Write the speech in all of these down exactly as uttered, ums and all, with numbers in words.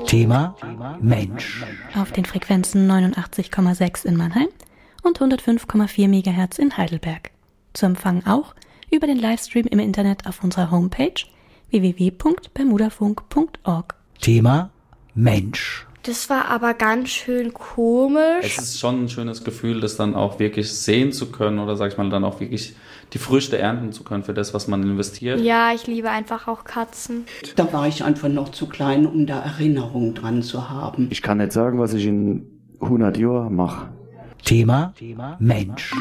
Thema Mensch. Auf den Frequenzen neunundachtzig Komma sechs in Mannheim und hundertfünf Komma vier Megahertz in Heidelberg. Zu empfangen auch über den Livestream im Internet auf unserer Homepage w w w punkt bermudafunk punkt org. Thema Mensch. Das war aber ganz schön komisch. Es ist schon ein schönes Gefühl, das dann auch wirklich sehen zu können oder sag ich mal dann auch wirklich die Früchte ernten zu können für das, was man investiert. Ja, ich liebe einfach auch Katzen. Da war ich einfach noch zu klein, um da Erinnerungen dran zu haben. Ich kann nicht sagen, was ich in hundert Jahren mache. Thema Mensch.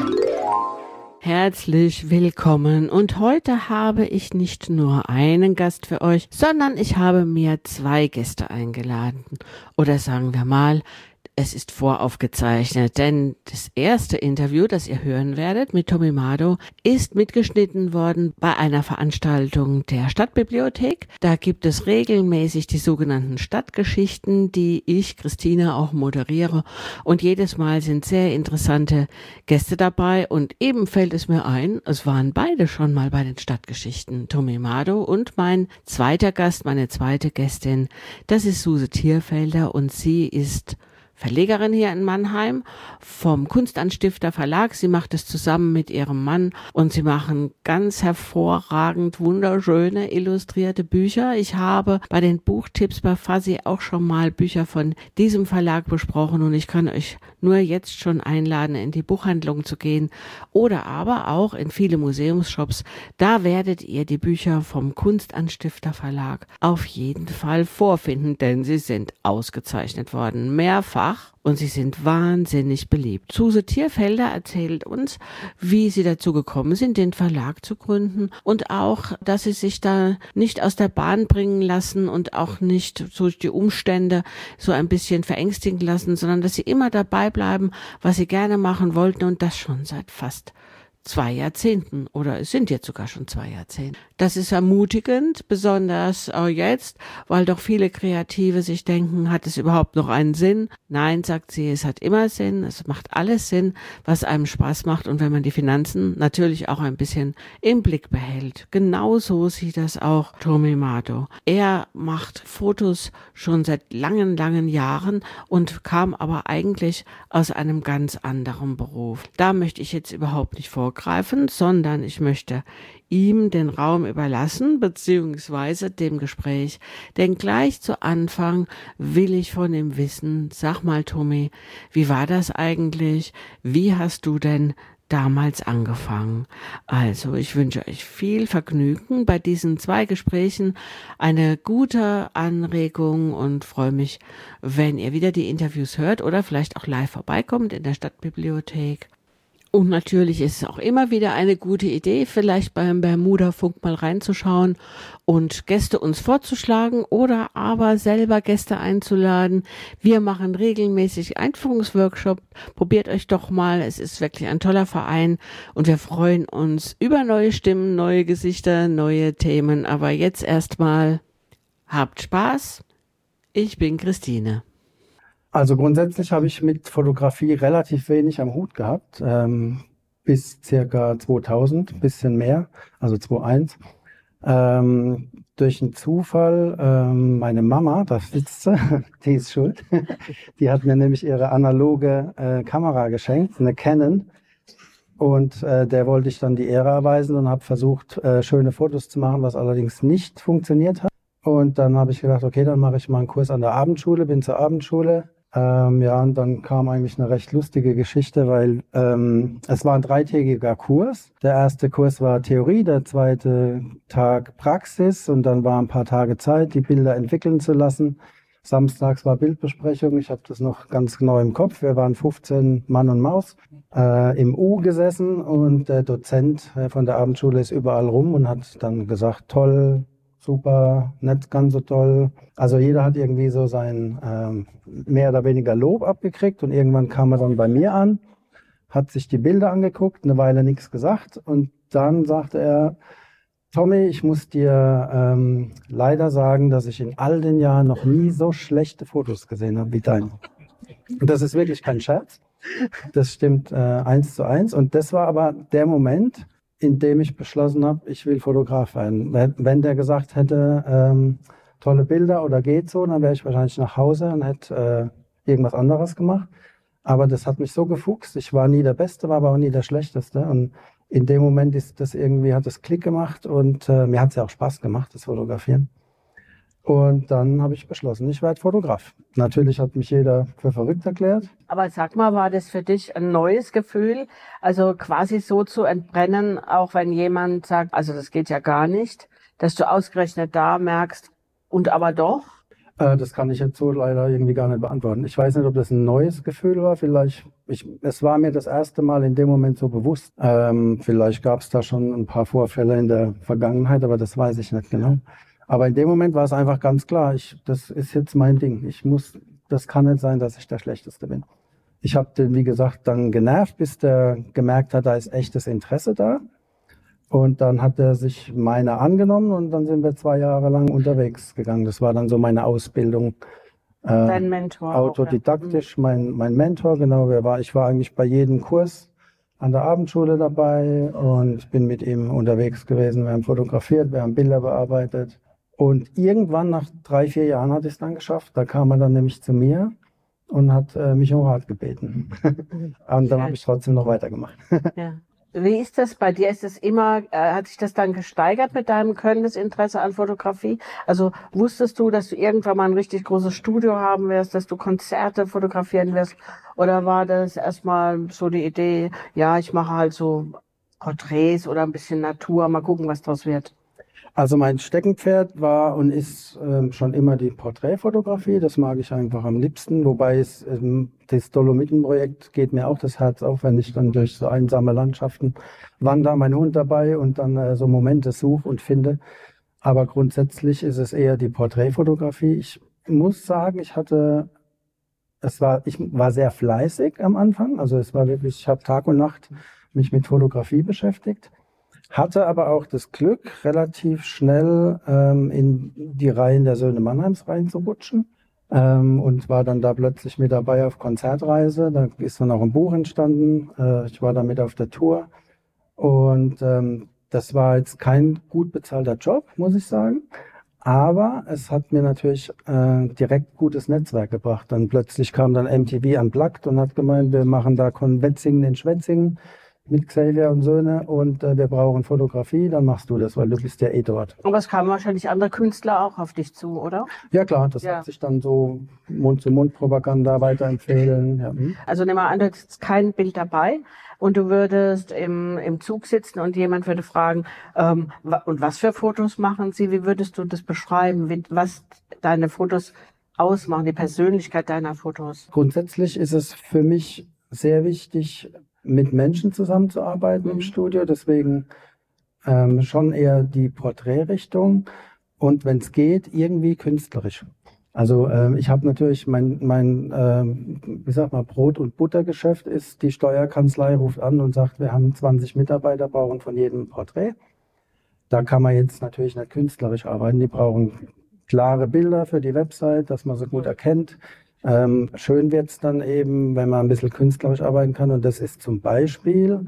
Herzlich willkommen und heute habe ich nicht nur einen Gast für euch, sondern ich habe mir zwei Gäste eingeladen. Oder sagen wir mal, es ist voraufgezeichnet, denn das erste Interview, das ihr hören werdet mit Tommy Mado, ist mitgeschnitten worden bei einer Veranstaltung der Stadtbibliothek. Da gibt es regelmäßig die sogenannten Stadtgeschichten, die ich, Christine, auch moderiere. Und jedes Mal sind sehr interessante Gäste dabei. Und eben fällt es mir ein, es waren beide schon mal bei den Stadtgeschichten, Tommy Mado und mein zweiter Gast, meine zweite Gästin, das ist Suse Thierfelder und sie ist Verlegerin hier in Mannheim vom Kunstanstifter Verlag. Sie macht es zusammen mit ihrem Mann und sie machen ganz hervorragend wunderschöne illustrierte Bücher. Ich habe bei den Buchtipps bei Fuzzy auch schon mal Bücher von diesem Verlag besprochen und ich kann euch nur jetzt schon einladen, in die Buchhandlung zu gehen oder aber auch in viele Museumsshops. Da werdet ihr die Bücher vom Kunstanstifter Verlag auf jeden Fall vorfinden, denn sie sind ausgezeichnet worden, mehrfach. Und sie sind wahnsinnig beliebt. Suse Thierfelder erzählt uns, wie sie dazu gekommen sind, den Verlag zu gründen und auch, dass sie sich da nicht aus der Bahn bringen lassen und auch nicht durch die Umstände so ein bisschen verängstigen lassen, sondern dass sie immer dabei bleiben, was sie gerne machen wollten und das schon seit fast zwei Jahrzehnten oder es sind jetzt sogar schon zwei Jahrzehnte. Das ist ermutigend, besonders auch jetzt, weil doch viele Kreative sich denken, hat es überhaupt noch einen Sinn? Nein, sagt sie, es hat immer Sinn, es macht alles Sinn, was einem Spaß macht und wenn man die Finanzen natürlich auch ein bisschen im Blick behält. Genauso sieht das auch Tommy Mado. Er macht Fotos schon seit langen, langen Jahren und kam aber eigentlich aus einem ganz anderen Beruf. Da möchte ich jetzt überhaupt nicht vorgreifen, sondern ich möchte ihm den Raum überlassen, beziehungsweise dem Gespräch. Denn gleich zu Anfang will ich von ihm wissen, sag mal Tommy, wie war das eigentlich? Wie hast du denn damals angefangen? Also ich wünsche euch viel Vergnügen bei diesen zwei Gesprächen, eine gute Anregung und freue mich, wenn ihr wieder die Interviews hört oder vielleicht auch live vorbeikommt in der Stadtbibliothek. Und natürlich ist es auch immer wieder eine gute Idee, vielleicht beim Bermudafunk mal reinzuschauen und Gäste uns vorzuschlagen oder aber selber Gäste einzuladen. Wir machen regelmäßig Einführungsworkshops. Probiert euch doch mal. Es ist wirklich ein toller Verein und wir freuen uns über neue Stimmen, neue Gesichter, neue Themen. Aber jetzt erstmal habt Spaß. Ich bin Christine. Also grundsätzlich habe ich mit Fotografie relativ wenig am Hut gehabt, ähm, bis circa zweitausend, bisschen mehr, also zweitausendeins. Ähm, durch einen Zufall, ähm, meine Mama, da sitzt sie, die ist schuld, die hat mir nämlich ihre analoge äh, Kamera geschenkt, eine Canon. Und äh, der wollte ich dann die Ehre erweisen und habe versucht, äh, schöne Fotos zu machen, was allerdings nicht funktioniert hat. Und dann habe ich gedacht, okay, dann mache ich mal einen Kurs an der Abendschule, bin zur Abendschule. Ähm, ja, und dann kam eigentlich eine recht lustige Geschichte, weil ähm, es war ein dreitägiger Kurs. Der erste Kurs war Theorie, der zweite Tag Praxis und dann war ein paar Tage Zeit, die Bilder entwickeln zu lassen. Samstags war Bildbesprechung, ich habe das noch ganz genau im Kopf. Wir waren fünfzehn Mann und Maus äh, im U gesessen und der Dozent äh, von der Abendschule ist überall rum und hat dann gesagt, toll, super, nicht ganz so toll. Also jeder hat irgendwie so sein ähm, mehr oder weniger Lob abgekriegt und irgendwann kam er dann bei mir an, hat sich die Bilder angeguckt, eine Weile nichts gesagt und dann sagte er, Tommy, ich muss dir ähm, leider sagen, dass ich in all den Jahren noch nie so schlechte Fotos gesehen habe wie deine. Und das ist wirklich kein Scherz. Das stimmt äh, eins zu eins. Und das war aber der Moment, in dem ich beschlossen habe, ich will Fotograf werden. Wenn der gesagt hätte, ähm, tolle Bilder oder geht so, dann wäre ich wahrscheinlich nach Hause und hätte äh, irgendwas anderes gemacht. Aber das hat mich so gefuchst. Ich war nie der Beste, war aber auch nie der Schlechteste. Und in dem Moment ist das irgendwie, hat das Klick gemacht und äh, mir hat es ja auch Spaß gemacht, das Fotografieren. Und dann habe ich beschlossen, ich werde Fotograf. Natürlich hat mich jeder für verrückt erklärt. Aber sag mal, war das für dich ein neues Gefühl? Also quasi so zu entbrennen, auch wenn jemand sagt, also das geht ja gar nicht, dass du ausgerechnet da merkst und aber doch? Äh, das kann ich jetzt so leider irgendwie gar nicht beantworten. Ich weiß nicht, ob das ein neues Gefühl war. Vielleicht, ich, es war mir das erste Mal in dem Moment so bewusst. Ähm, vielleicht gab es da schon ein paar Vorfälle in der Vergangenheit, aber das weiß ich nicht genau. Aber in dem Moment war es einfach ganz klar, ich, das ist jetzt mein Ding. Ich muss, das kann nicht sein, dass ich der Schlechteste bin. Ich habe den, wie gesagt, dann genervt, bis der gemerkt hat, da ist echtes Interesse da. Und dann hat er sich meiner angenommen und dann sind wir zwei Jahre lang unterwegs gegangen. Das war dann so meine Ausbildung. Äh, Dein Mentor. Autodidaktisch, auch, ja. mein, mein Mentor, genau. Wer war, ich war eigentlich bei jedem Kurs an der Abendschule dabei und bin mit ihm unterwegs gewesen. Wir haben fotografiert, wir haben Bilder bearbeitet. Und irgendwann nach drei, vier Jahren hatte ich es dann geschafft. Da kam er dann nämlich zu mir und hat äh, mich um Rat gebeten. Und dann habe ich trotzdem noch weitergemacht. Ja. Wie ist das bei dir? Ist es immer, äh, hat sich das dann gesteigert mit deinem Können, das Interesse an Fotografie? Also wusstest du, dass du irgendwann mal ein richtig großes Studio haben wirst, dass du Konzerte fotografieren wirst? Oder war das erstmal so die Idee, ja, ich mache halt so Porträts oder ein bisschen Natur, mal gucken, was draus wird? Also mein Steckenpferd war und ist ähm, schon immer die Porträtfotografie. Das mag ich einfach am liebsten. Wobei es, ähm, das Dolomitenprojekt geht mir auch das Herz auf, wenn ich dann durch so einsame Landschaften wandere, mein Hund dabei und dann äh, so Momente suche und finde. Aber grundsätzlich ist es eher die Porträtfotografie. Ich muss sagen, ich hatte, es war, ich war sehr fleißig am Anfang. Also es war wirklich, ich habe Tag und Nacht mich mit Fotografie beschäftigt. Hatte aber auch das Glück, relativ schnell ähm, in die Reihen der Söhne Mannheims reinzurutschen ähm, und war dann da plötzlich mit dabei auf Konzertreise. Da ist dann auch ein Buch entstanden. Äh, ich war da mit auf der Tour und ähm, das war jetzt kein gut bezahlter Job, muss ich sagen. Aber es hat mir natürlich äh, direkt gutes Netzwerk gebracht. Dann plötzlich kam dann M T V Unplugged und hat gemeint, wir machen da Konwetzingen in Schwetzingen mit Xavier und Söhne und äh, wir brauchen Fotografie, dann machst du das, weil du bist ja eh dort. Aber es kamen wahrscheinlich andere Künstler auch auf dich zu, oder? Ja klar, das ja. hat sich dann so Mund-zu-Mund-Propaganda weiterempfehlen. Ja. Also nimm mal an, du hättest kein Bild dabei und du würdest im, im Zug sitzen und jemand würde fragen, ähm, und was für Fotos machen Sie? Wie würdest du das beschreiben, wie, was deine Fotos ausmachen, die Persönlichkeit deiner Fotos? Grundsätzlich ist es für mich sehr wichtig, mit Menschen zusammenzuarbeiten mhm. im Studio, deswegen ähm, schon eher die Porträtrichtung und wenn es geht, irgendwie künstlerisch. Also ähm, ich habe natürlich mein, mein ähm, wie sag mal, Brot- und Buttergeschäft ist, die Steuerkanzlei ruft an und sagt, wir haben zwanzig Mitarbeiter, brauchen von jedem ein Porträt. Da kann man jetzt natürlich nicht künstlerisch arbeiten, die brauchen klare Bilder für die Website, dass man sie gut erkennt. Ähm, schön wird es dann eben, wenn man ein bisschen künstlerisch arbeiten kann und das ist zum Beispiel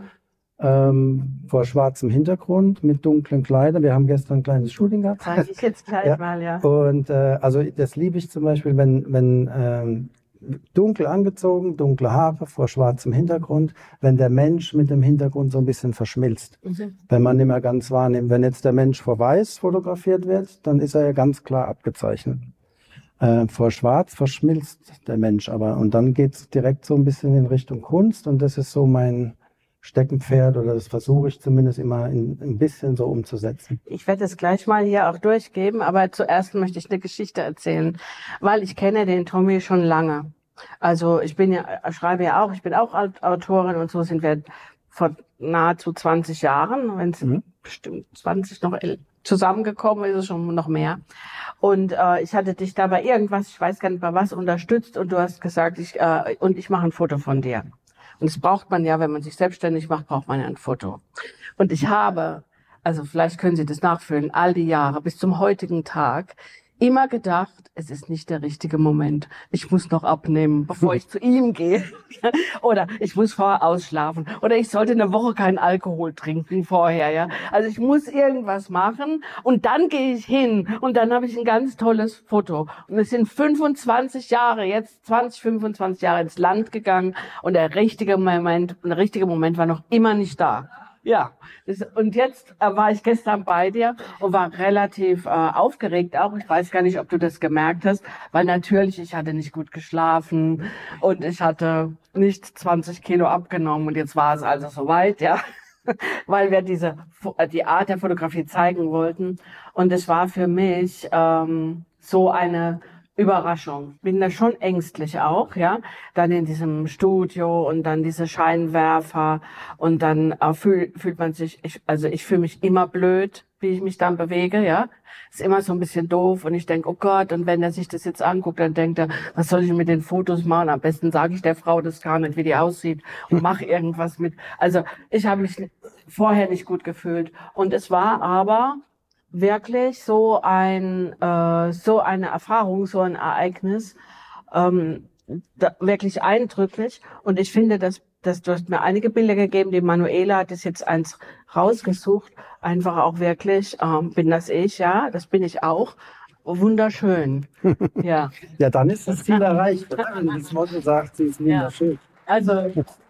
ähm, vor schwarzem Hintergrund mit dunklen Kleidern. Wir haben gestern ein kleines Shooting gehabt. Zeige ich jetzt gleich ja. mal, ja. Und äh, also das liebe ich zum Beispiel, wenn, wenn ähm, dunkel angezogen, dunkle Haare vor schwarzem Hintergrund, wenn der Mensch mit dem Hintergrund so ein bisschen verschmilzt. Mhm. Wenn man nicht mehr ganz wahrnimmt. Wenn jetzt der Mensch vor weiß fotografiert wird, dann ist er ja ganz klar abgezeichnet. Äh, vor Schwarz verschmilzt der Mensch aber und dann geht es direkt so ein bisschen in Richtung Kunst und das ist so mein Steckenpferd oder das versuche ich zumindest immer in, ein bisschen so umzusetzen. Ich werde es gleich mal hier auch durchgeben, aber zuerst möchte ich eine Geschichte erzählen, weil ich kenne den Tommy schon lange. Also ich bin ja, schreibe ja auch, ich bin auch Autorin und so sind wir vor nahezu zwanzig Jahren, wenn es mhm. bestimmt zwanzig noch zusammengekommen ist, es schon noch mehr. Und äh, ich hatte dich da bei irgendwas, ich weiß gar nicht bei was, unterstützt und du hast gesagt, ich äh, und ich mache ein Foto von dir. Und das braucht man ja, wenn man sich selbstständig macht, braucht man ja ein Foto. Und ich habe, also vielleicht können Sie das nachfühlen, all die Jahre bis zum heutigen Tag immer gedacht, es ist nicht der richtige Moment. Ich muss noch abnehmen, bevor ich zu ihm gehe. Oder ich muss vorher ausschlafen. Oder ich sollte eine Woche keinen Alkohol trinken vorher, ja. Also ich muss irgendwas machen und dann gehe ich hin und dann habe ich ein ganz tolles Foto. Und es sind fünfundzwanzig Jahre, jetzt zwanzig, fünfundzwanzig Jahre ins Land gegangen und der richtige Moment, der richtige Moment war noch immer nicht da. Ja, das, und jetzt äh, war ich gestern bei dir und war relativ äh, aufgeregt auch. Ich weiß gar nicht, ob du das gemerkt hast, weil natürlich, ich hatte nicht gut geschlafen und ich hatte nicht zwanzig Kilo abgenommen und jetzt war es also soweit, ja, weil wir diese die Art der Fotografie zeigen wollten und es war für mich ähm, so eine Überraschung. Bin da schon ängstlich auch, ja. Dann in diesem Studio und dann diese Scheinwerfer und dann äh, fühl, fühlt man sich, ich, also ich fühle mich immer blöd, wie ich mich dann bewege, ja. Ist immer so ein bisschen doof und ich denke, oh Gott, und wenn er sich das jetzt anguckt, dann denkt er, was soll ich mit den Fotos machen? Am besten sage ich der Frau das gar nicht, wie die aussieht und mache irgendwas mit. Also ich habe mich vorher nicht gut gefühlt und es war aber wirklich so ein äh, so eine Erfahrung, so ein Ereignis, ähm, da, wirklich eindrücklich. Und ich finde, dass, dass du hast mir einige Bilder gegeben, die Manuela hat es jetzt eins rausgesucht, einfach auch wirklich, ähm, bin das ich, ja, das bin ich auch. Wunderschön. Ja. Ja, dann ist das Ziel erreicht. Wenn das Motto sagt, sie ist wunderschön. Ja. Also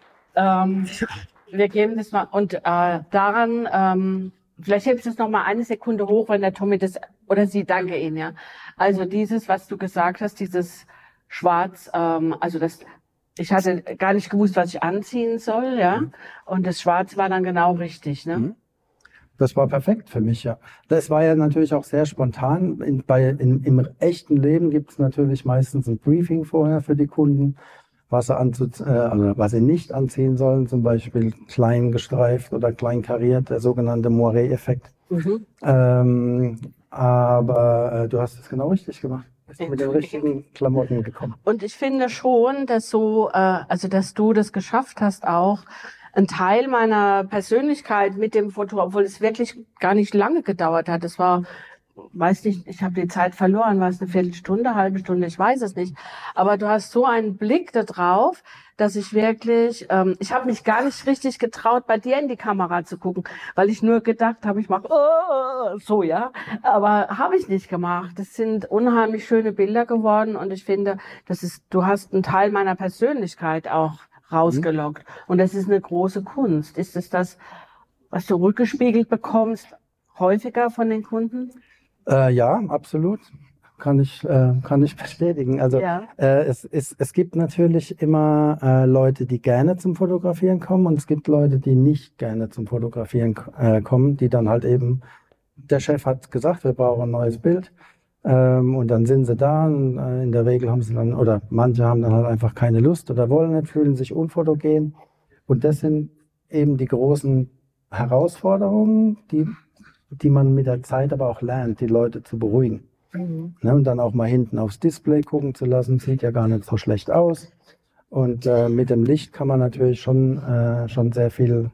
ähm, wir geben das mal und äh, daran ähm, vielleicht hebst du es noch mal eine Sekunde hoch, wenn der Tommy das, oder sie, danke Ihnen, ja. Also dieses, was du gesagt hast, dieses Schwarz, ähm, also das, ich hatte gar nicht gewusst, was ich anziehen soll, ja. Mhm. Und das Schwarz war dann genau richtig, ne? Mhm. Das war perfekt für mich, ja. Das war ja natürlich auch sehr spontan. In, bei, in, im echten Leben gibt es natürlich meistens ein Briefing vorher für die Kunden, was sie, anzu, äh, also was sie nicht anziehen sollen, zum Beispiel klein gestreift oder klein kariert, der sogenannte Moiré-Effekt. Mhm. Ähm, aber äh, du hast es genau richtig gemacht. Bist mit den richtigen Klamotten gekommen. Und ich finde schon, dass so, äh, also dass du das geschafft hast, auch ein Teil meiner Persönlichkeit mit dem Foto, obwohl es wirklich gar nicht lange gedauert hat. Es war, weiß nicht, ich habe die Zeit verloren, war es eine Viertelstunde, halbe Stunde, ich weiß es nicht. Aber du hast so einen Blick da drauf, dass ich wirklich, ähm, ich habe mich gar nicht richtig getraut, bei dir in die Kamera zu gucken, weil ich nur gedacht habe, ich mache oh, so, ja. Aber habe ich nicht gemacht. Das sind unheimlich schöne Bilder geworden und ich finde, das ist, du hast einen Teil meiner Persönlichkeit auch rausgelockt. Und das ist eine große Kunst. Ist es das, was du rückgespiegelt bekommst, häufiger von den Kunden? Äh, ja, absolut. Kann ich, äh, kann ich bestätigen. Also ja. äh, es, es, es gibt natürlich immer äh, Leute, die gerne zum Fotografieren kommen und es gibt Leute, die nicht gerne zum Fotografieren äh, kommen, die dann halt eben, der Chef hat gesagt, wir brauchen ein neues Bild. Ähm, und dann sind sie da und äh, in der Regel haben sie dann, oder manche haben dann halt einfach keine Lust oder wollen nicht, fühlen sich unfotogen. Und das sind eben die großen Herausforderungen, die, die man mit der Zeit aber auch lernt, die Leute zu beruhigen. Mhm. Ne, und dann auch mal hinten aufs Display gucken zu lassen, sieht ja gar nicht so schlecht aus. Und äh, mit dem Licht kann man natürlich schon, äh, schon sehr viel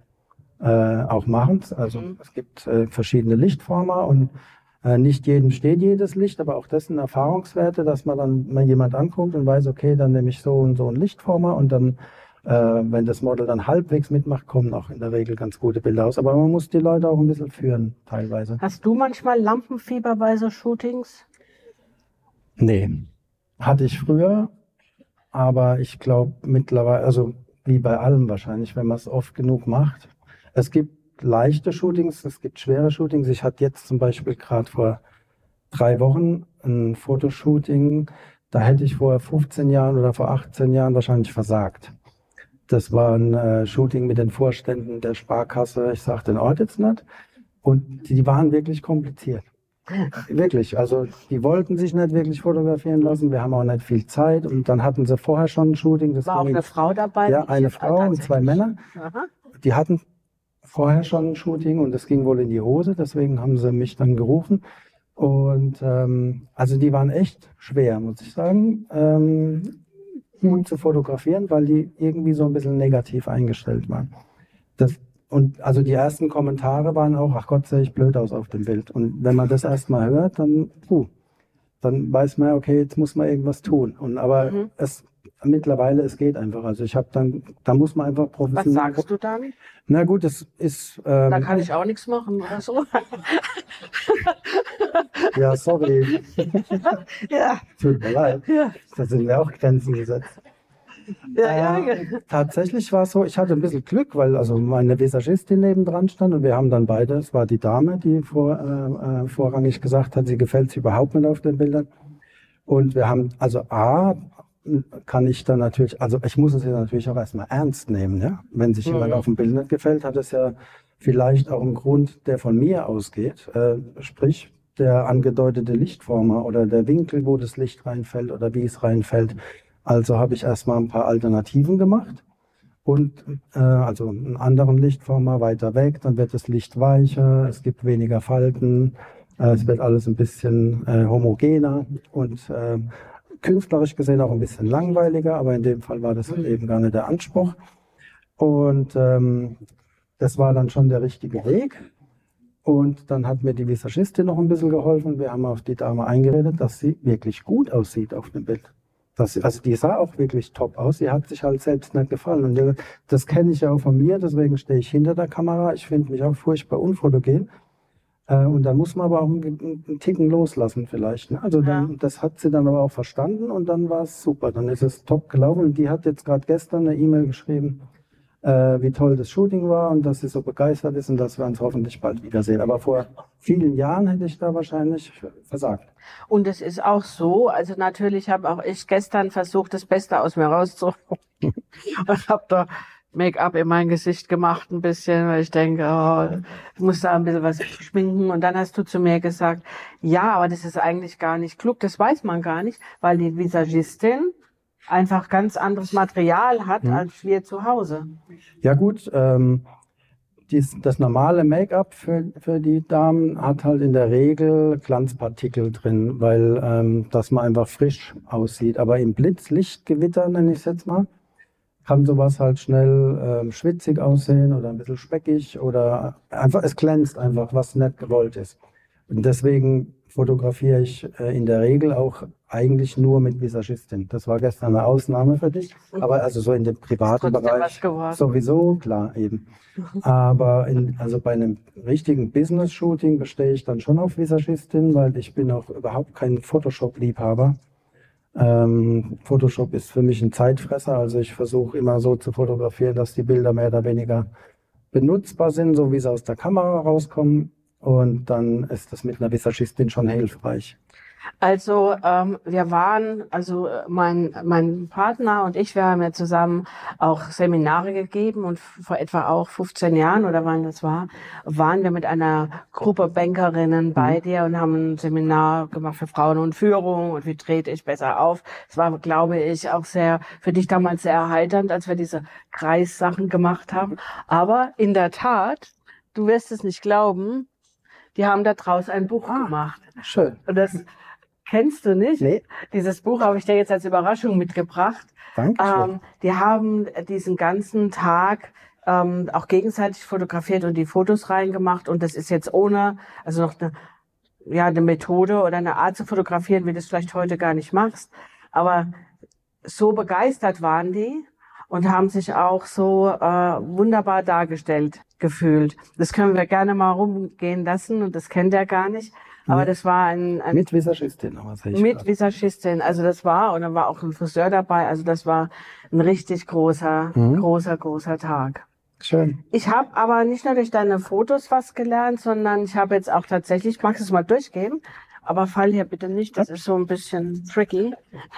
äh, auch machen. Also mhm. es gibt äh, verschiedene Lichtformer und Äh, nicht jedem steht jedes Licht, aber auch das sind Erfahrungswerte, dass man dann mal jemand anguckt und weiß, okay, dann nehme ich so und so einen Lichtformer und dann, äh, wenn das Model dann halbwegs mitmacht, kommen auch in der Regel ganz gute Bilder aus. Aber man muss die Leute auch ein bisschen führen, teilweise. Hast du manchmal Lampenfieber bei so Shootings? Nee, hatte ich früher, aber ich glaube mittlerweile, also wie bei allem wahrscheinlich, wenn man es oft genug macht. Es gibt leichte Shootings, es gibt schwere Shootings. Ich hatte jetzt zum Beispiel gerade vor drei Wochen ein Fotoshooting, da hätte ich vor fünfzehn Jahren oder vor achtzehn Jahren wahrscheinlich versagt. Das war ein äh, Shooting mit den Vorständen der Sparkasse, ich sage den Ort jetzt nicht, und die, die waren wirklich kompliziert. Wirklich, also die wollten sich nicht wirklich fotografieren lassen, wir haben auch nicht viel Zeit und dann hatten sie vorher schon ein Shooting. Das war auch eine Frau dabei? Ja, eine Frau und zwei Männer. Aha. Die hatten vorher schon ein Shooting und das ging wohl in die Hose, deswegen haben sie mich dann gerufen. Und ähm, also die waren echt schwer, muss ich sagen, ähm, gut zu fotografieren, weil die irgendwie so ein bisschen negativ eingestellt waren. Das, und also die ersten Kommentare waren auch, ach Gott, sehe ich blöd aus auf dem Bild. Und wenn man das erstmal hört, dann, puh. dann weiß man, okay, jetzt muss man irgendwas tun. Und aber Mhm. es mittlerweile, es geht einfach. Also ich habe dann, da muss man einfach Was professionell. sagst du dann? Na gut, es ist, ähm, Da kann ich auch nichts machen oder so. ja, sorry, ja, tut mir leid, ja, da sind mir auch Grenzen gesetzt. ja, ja. Äh, tatsächlich war es so, ich hatte ein bisschen Glück, weil also meine Visagistin nebendran stand und wir haben dann beide, es war die Dame, die vor, äh, äh, vorrangig gesagt hat, sie gefällt sich überhaupt nicht auf den Bildern. Und wir haben, also A, kann ich dann natürlich, also ich muss es ja natürlich auch erstmal ernst nehmen, ja. Wenn sich jemand Mhm. auf dem Bild nicht gefällt, hat es ja vielleicht auch einen Grund, der von mir ausgeht, äh, sprich der angedeutete Lichtformer oder der Winkel, wo das Licht reinfällt oder wie es reinfällt. Also habe ich erstmal ein paar Alternativen gemacht und äh, also einen anderen Lichtformer weiter weg, dann wird das Licht weicher, es gibt weniger Falten, äh, es wird alles ein bisschen äh, homogener und äh, künstlerisch gesehen auch ein bisschen langweiliger, aber in dem Fall war das eben gar nicht der Anspruch. Und ähm, das war dann schon der richtige Weg. Und dann hat mir die Visagistin noch ein bisschen geholfen. Wir haben auf die Dame eingeredet, dass sie wirklich gut aussieht auf dem Bild. Dass sie, also die sah auch wirklich top aus. Sie hat sich halt selbst nicht gefallen. Und das kenne ich ja auch von mir, deswegen stehe ich hinter der Kamera. Ich finde mich auch furchtbar unfotogen. Äh, und dann muss man aber auch einen, einen Ticken loslassen vielleicht. Ne? Also dann, Ja. das hat sie dann aber auch verstanden und dann war es super. Dann ist es top gelaufen. Und die hat jetzt gerade gestern eine E-Mail geschrieben, äh, wie toll das Shooting war und dass sie so begeistert ist und dass wir uns hoffentlich bald wiedersehen. Aber vor vielen Jahren hätte ich da wahrscheinlich versagt. Und es ist auch so, also natürlich habe auch ich gestern versucht, das Beste aus mir rauszuholen. Und habe da Make-up in mein Gesicht gemacht ein bisschen, weil ich denke, oh, ich muss da ein bisschen was schminken. Und dann hast du zu mir gesagt, ja, aber das ist eigentlich gar nicht klug. Das weiß man gar nicht, weil die Visagistin einfach ganz anderes Material hat Mhm. als wir zu Hause. Ja gut, ähm, dies, das normale Make-up für, für die Damen hat halt in der Regel Glanzpartikel drin, weil ähm, dass man einfach frisch aussieht. Aber im Blitzlichtgewitter, nenne ich es jetzt mal, kann sowas halt schnell ähm, schwitzig aussehen oder ein bisschen speckig oder einfach, es glänzt einfach, was nicht gewollt ist. Und deswegen fotografiere ich äh, in der Regel auch eigentlich nur mit Visagistin. Das war gestern eine Ausnahme für dich, aber also so in dem privaten Trotzdem was Bereich geworden. sowieso, klar, eben. Aber in, also bei einem richtigen Business-Shooting bestehe ich dann schon auf Visagistin, weil ich bin auch überhaupt kein Photoshop-Liebhaber. Ähm, Photoshop ist für mich ein Zeitfresser, also ich versuche immer so zu fotografieren, dass die Bilder mehr oder weniger benutzbar sind, so wie sie aus der Kamera rauskommen. Und dann ist das mit einer Visagistin schon hilfreich. Also ähm, wir waren, also äh, mein mein Partner und ich, wir haben ja zusammen auch Seminare gegeben und f- vor etwa auch fünfzehn Jahren oder wann das war, waren wir mit einer Gruppe Bankerinnen bei dir und haben ein Seminar gemacht für Frauen und Führung und wie trete ich besser auf. Es war, glaube ich, auch sehr für dich damals sehr erheiternd, als wir diese Kreissachen gemacht haben. Aber in der Tat, du wirst es nicht glauben, die haben da draus ein Buch gemacht. Schön. Und das kennst du nicht? Nee. Dieses Buch habe ich dir jetzt als Überraschung mitgebracht. Dankeschön. Ähm, die haben diesen ganzen Tag ähm, auch gegenseitig fotografiert und die Fotos reingemacht. Und das ist jetzt ohne, also noch eine, ja, eine Methode oder eine Art zu fotografieren, wie du es vielleicht heute gar nicht machst. Aber so begeistert waren die und haben sich auch so äh, wunderbar dargestellt gefühlt. Das können wir gerne mal rumgehen lassen und das kennt er gar nicht. Aber das war ein, ein Mit Visagistin, aber sehe ich mit grad. Visagistin, also das war, und dann war auch ein Friseur dabei, also das war ein richtig großer, Mhm. großer, großer Tag. Schön. Ich habe aber nicht nur durch deine Fotos was gelernt, sondern ich habe jetzt auch tatsächlich, magst du es mal durchgeben, aber fall hier bitte nicht, das ist so ein bisschen tricky.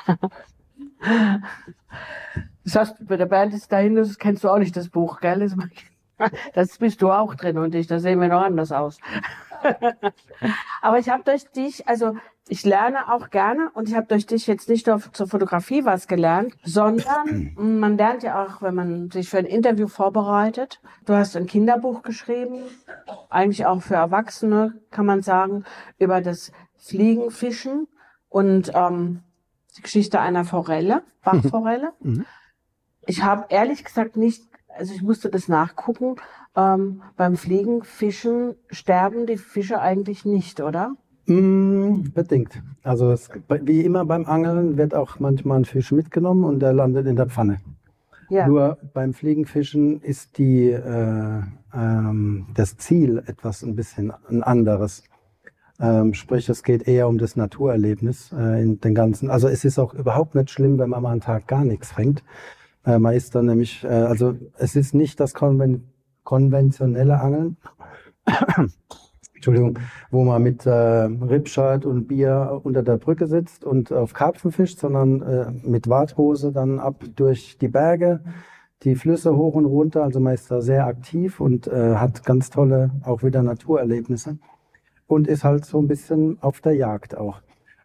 Das heißt, der Bernd ist dahin, das kennst du auch nicht, das Buch, gell? Das, das bist du auch drin und ich, da sehen wir noch anders aus. Aber ich habe durch dich, also ich lerne auch gerne und ich habe durch dich jetzt nicht nur zur Fotografie was gelernt, sondern man lernt ja auch, wenn man sich für ein Interview vorbereitet. Du hast ein Kinderbuch geschrieben, eigentlich auch für Erwachsene, kann man sagen, über das Fliegenfischen und ähm, die Geschichte einer Forelle, Bachforelle. Mhm. Ich habe ehrlich gesagt nicht, also ich musste das nachgucken, ähm, beim Fliegenfischen sterben die Fische eigentlich nicht, oder? Mm, bedingt. Also es, wie immer beim Angeln wird auch manchmal ein Fisch mitgenommen und der landet in der Pfanne. Ja. Nur beim Fliegenfischen ist die, äh, ähm, das Ziel etwas ein bisschen ein anderes. Ähm, sprich, es geht eher um das Naturerlebnis äh, in den ganzen. Also es ist auch überhaupt nicht schlimm, wenn man mal einen Tag gar nichts fängt. Äh, man ist dann nämlich, äh, also es ist nicht das konven konventionelle Angeln, Entschuldigung, wo man mit äh, Ripscheit und Bier unter der Brücke sitzt und auf Karpfen fischt, sondern äh, mit Warthose dann ab durch die Berge, die Flüsse hoch und runter. Also man ist da sehr aktiv und äh, hat ganz tolle auch wieder Naturerlebnisse und ist halt so ein bisschen auf der Jagd auch.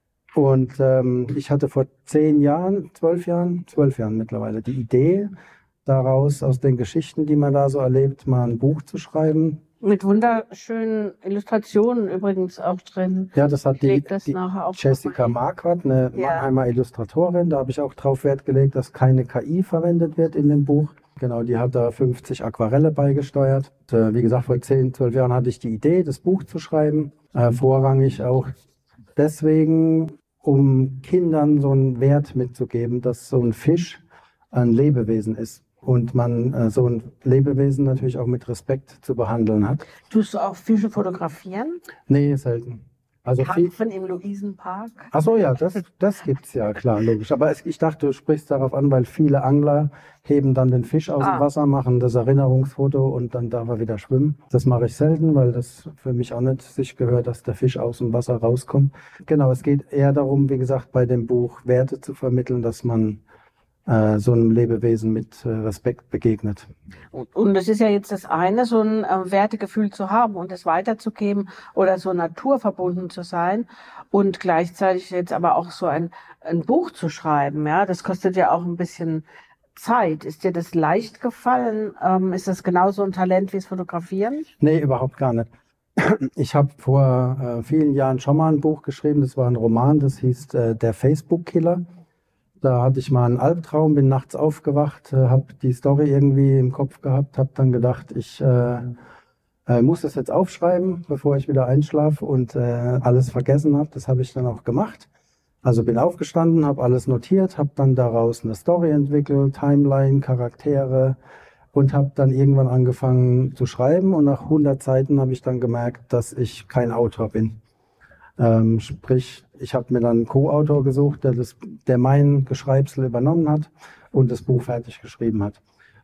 Und ähm, ich hatte vor zehn Jahren, zwölf Jahren, zwölf Jahren mittlerweile die Idee, daraus aus den Geschichten, die man da so erlebt, mal ein Buch zu schreiben. Mit wunderschönen Illustrationen übrigens auch drin. Ja, das hat Ich die, leg das die nachher auch Jessica noch mal Marquardt, eine Ja. Mannheimer Illustratorin. Da habe ich auch drauf Wert gelegt, dass keine K I verwendet wird in dem Buch. Genau, die hat da fünfzig Aquarelle beigesteuert. Und, äh, wie gesagt, vor zehn, zwölf Jahren hatte ich die Idee, das Buch zu schreiben. Äh, vorrangig auch deswegen, um Kindern so einen Wert mitzugeben, dass so ein Fisch ein Lebewesen ist. Und man äh, so ein Lebewesen natürlich auch mit Respekt zu behandeln hat. Tust du auch Fische fotografieren? Nee, selten. Also viel, Karpfen im Luisenpark? ach so, ja, das, das gibt's ja, klar, logisch. Aber es, ich dachte, du sprichst darauf an, weil viele Angler heben dann den Fisch aus Ah. dem Wasser, machen das Erinnerungsfoto und dann darf er wieder schwimmen. Das mache ich selten, weil das für mich auch nicht sich gehört, dass der Fisch aus dem Wasser rauskommt. Genau, es geht eher darum, wie gesagt, bei dem Buch Werte zu vermitteln, dass man äh, so einem Lebewesen mit äh, Respekt begegnet. Und, und das ist ja jetzt das eine, so ein äh, Wertegefühl zu haben und es weiterzugeben oder so naturverbunden zu sein und gleichzeitig jetzt aber auch so ein, ein Buch zu schreiben. Ja, das kostet ja auch ein bisschen Zeit. Ist dir das leicht gefallen? Ähm, ist das genauso ein Talent wie das Fotografieren? Nee, überhaupt gar nicht. Ich habe vor äh, vielen Jahren schon mal ein Buch geschrieben, das war ein Roman, das hieß äh, Der Facebook-Killer. Da hatte ich mal einen Albtraum, bin nachts aufgewacht, äh, habe die Story irgendwie im Kopf gehabt, habe dann gedacht, ich äh, äh, muss das jetzt aufschreiben, bevor ich wieder einschlafe und äh, alles vergessen habe. Das habe ich dann auch gemacht. Also bin aufgestanden, habe alles notiert, habe dann daraus eine Story entwickelt, Timeline, Charaktere und habe dann irgendwann angefangen zu schreiben. Und nach hundert Seiten habe ich dann gemerkt, dass ich kein Autor bin. Ähm, sprich, ich habe mir dann einen Co-Autor gesucht, der, das, der mein Geschreibsel übernommen hat und das Buch fertig geschrieben hat.